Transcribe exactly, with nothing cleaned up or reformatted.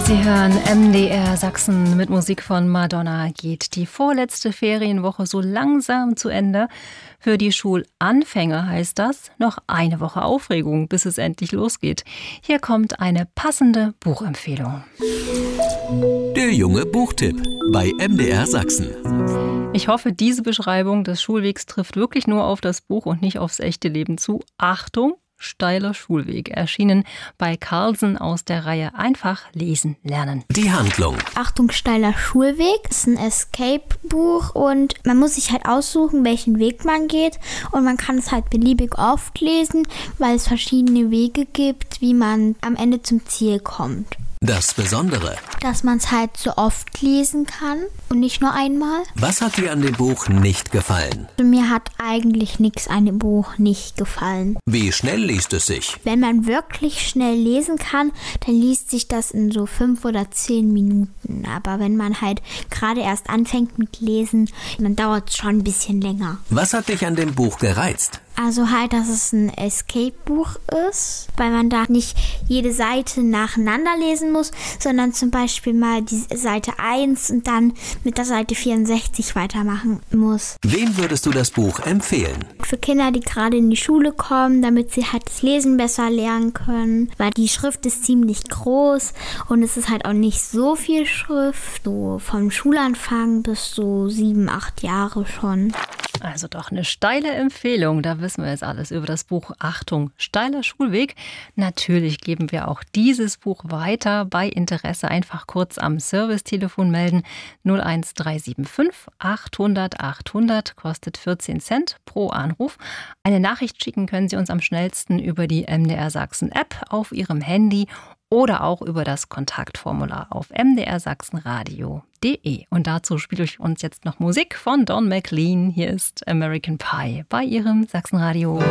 Sie hören M D R Sachsen mit Musik von Madonna. Geht die vorletzte Ferienwoche so langsam zu Ende. Für die Schulanfänger heißt das noch eine Woche Aufregung, bis es endlich losgeht. Hier kommt eine passende Buchempfehlung. Der junge Buchtipp bei M D R Sachsen. Ich hoffe, diese Beschreibung des Schulwegs trifft wirklich nur auf das Buch und nicht aufs echte Leben zu. Achtung! Steiler Schulweg, erschienen bei Carlsen aus der Reihe Einfach lesen lernen. Die Handlung. Achtung, steiler Schulweg ist ein Escape-Buch und man muss sich halt aussuchen, welchen Weg man geht und man kann es halt beliebig oft lesen, weil es verschiedene Wege gibt, wie man am Ende zum Ziel kommt. Das Besondere. Dass man es halt so oft lesen kann und nicht nur einmal. Was hat dir an dem Buch nicht gefallen? Mir hat eigentlich nichts an dem Buch nicht gefallen. Wie schnell liest es sich? Wenn man wirklich schnell lesen kann, dann liest sich das in so fünf oder zehn Minuten. Aber wenn man halt gerade erst anfängt mit Lesen, dann dauert es schon ein bisschen länger. Was hat dich an dem Buch gereizt? Also halt, dass es ein Escape-Buch ist, weil man da nicht jede Seite nacheinander lesen muss, sondern zum Beispiel mal die Seite eins und dann mit der Seite vierundsechzig weitermachen muss. Wem würdest du das Buch empfehlen? Für Kinder, die gerade in die Schule kommen, damit sie halt das Lesen besser lernen können, weil die Schrift ist ziemlich groß und es ist halt auch nicht so viel Schrift, so vom Schulanfang bis so sieben, acht Jahre schon. Also doch eine steile Empfehlung, da wissen wir jetzt alles über das Buch Achtung, steiler Schulweg. Natürlich geben wir auch dieses Buch weiter. Bei Interesse einfach kurz am Servicetelefon melden. null eins drei sieben fünf achthundert achthundert kostet vierzehn Cent pro Anruf. Eine Nachricht schicken können Sie uns am schnellsten über die M D R Sachsen App auf Ihrem Handy oder auch über das Kontaktformular auf m d r sachsenradio punkt de. Und dazu spiele ich uns jetzt noch Musik von Don McLean. Hier ist American Pie bei Ihrem Sachsenradio.